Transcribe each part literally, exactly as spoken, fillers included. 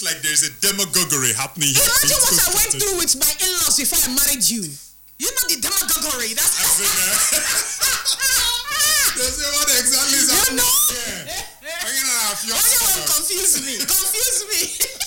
like there's a demagoguery happening here. Imagine what I went through with my in-laws before I married you. You know the demagoguery. That's As in, uh, they say what exactly is you happening know. here. I'm gonna have your Only confuse me. Confuse me.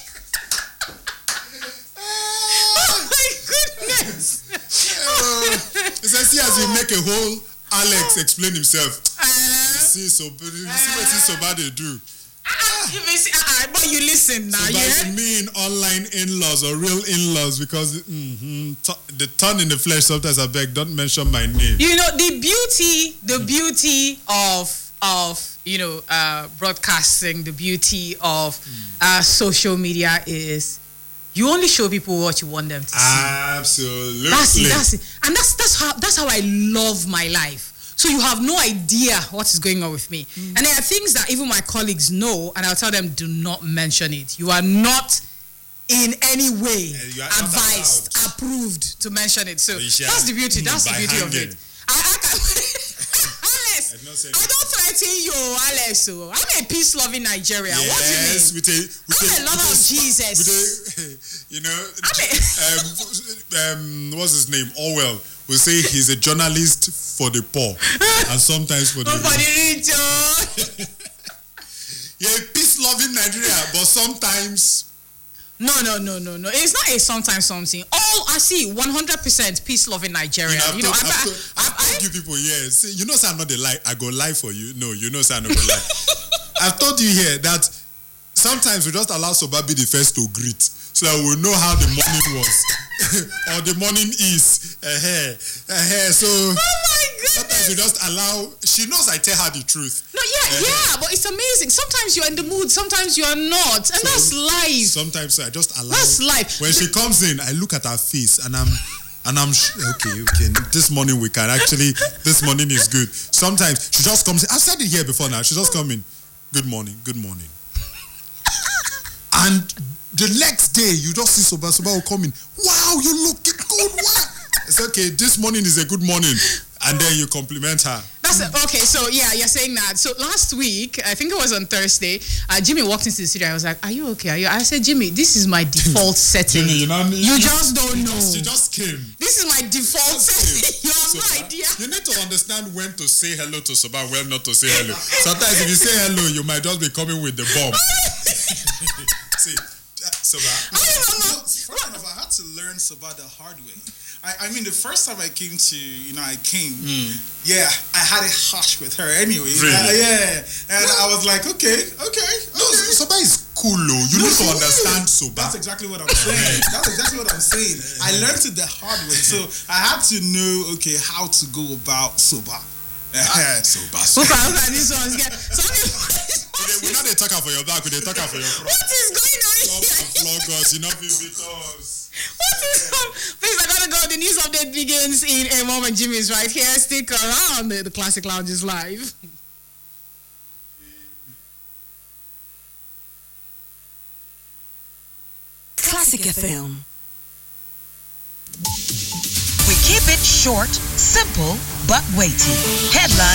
Oh my goodness. It says, see, as you make a whole Alex explain himself. Uh, see, so you see what he's so bad they do. uh, uh, but you listen now, So yeah? you mean online in-laws or real in-laws? Because mm-hmm, t- the turn in the flesh sometimes I beg, don't mention my name. You know, the beauty, the beauty of of you know uh, broadcasting, the beauty of uh, social media is you only show people what you want them to see. Absolutely. That's it. That's it. And that's that's how that's how I love my life. So you have no idea what is going on with me. Mm. And there are things that even my colleagues know, and I'll tell them, do not mention it. You are not in any way yeah, advised, approved to mention it. So that's the beauty. That's the beauty hanging. Of it. I, I can, Alex, I don't threaten you, Alex. So I'm a peace-loving Nigerian. Yes, What do you mean? With a, with I'm a, a lover of a, Jesus. With a, you know, a, um, um, what's his name? Orwell will say he's a journalist for the poor and sometimes for the for rich. the rich. You're a peace-loving Nigeria, but sometimes. No, no, no, no, no. It's not a sometimes something. All I see, one hundred percent peace-loving Nigeria. You know, I've, you know, told, I've, I've, I've, I've told you people, yes. See, you know, say I'm not a lie. I go lie for you. No, you know, say I'm not gonna lie. I've told you here that sometimes we just allow Soba be the first to greet, so that we know how the morning was or the morning is. Uh-huh. Uh-huh. So oh my goodness. Sometimes we just allow. She knows I tell her the truth. No, yeah, uh-huh. yeah, but it's amazing. Sometimes you're in the mood, sometimes you are not, and so that's life. Sometimes I just allow. That's life. When the, she comes in, I look at her face, and I'm. And I'm okay, okay. This morning we can actually. This morning is good. Sometimes she just comes in. I've said it here before now. She just come in. Good morning. Good morning. And the next day, you just see Soba. Soba will come in. Wow, you looking good. Wow. It's okay. This morning is a good morning. And then you compliment her. That's a, okay. So yeah, you're saying that. So last week, I think it was on Thursday, uh, Jimmy walked into the studio. I was like, "Are you okay? Are you?" I said, "Jimmy, this is my default setting. Jimmy, you, know, you, you just don't know. She just came. This is my default setting. You have no idea. You need to understand when to say hello to Soba, when not to say hello. Sometimes if you say hello, you might just be coming with the bomb. See, uh, Soba. I don't know. First enough, I had to learn Soba the hard way. I, I mean, the first time I came to, you know, I came, mm. yeah, I had a hush with her anyway. Really? Uh, yeah. And no. I was like, okay, okay, no, okay. Soba is cool, though. You no, need to understand Soba. That's exactly what I'm saying. That's exactly what I'm saying. I learned it the hard way. So I had to know, okay, how to go about Soba. Ah, Soba. Soba. This one's get. We're not a talker for your back, we're a talker for your front. What is going on here? Flog us, you know, visitors. What is up? Please, I gotta go. The news update begins in a moment. Jimmy's right here. Stick around. The, the Classic Lounge is live. Classic F M. We keep it short, simple, but weighty. Headline.